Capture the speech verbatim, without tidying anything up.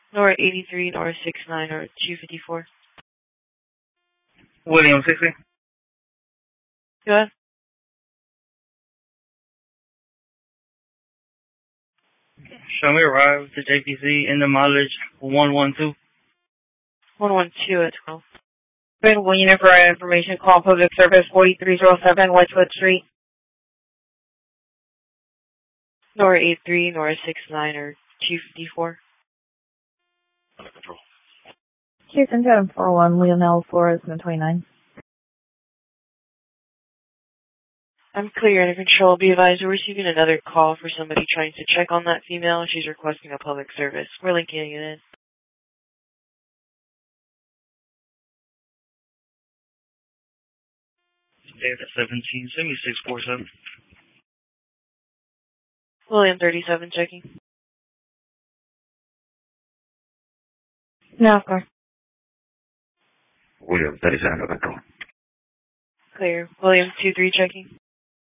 Nora eighty-three, Nora sixty-nine, or two fifty-four. William sixty. Go ahead. Show me arrive to J P C in the mileage one one two. one one two at twelve. Available unit for information, call public service forty-three oh seven Westwood Street. Nora eighty-three, Nora sixty-nine, or two fifty-four. Under control. Houston seven four one, Leonel Flores, twenty-nine. I'm clear under control. Be advised, we're receiving another call for somebody trying to check on that female. She's requesting a public service. We're linking it in. Data seventeen, send me six four seven. William thirty-seven checking. No, of course. William thirty-seven under control. Clear. William two three checking.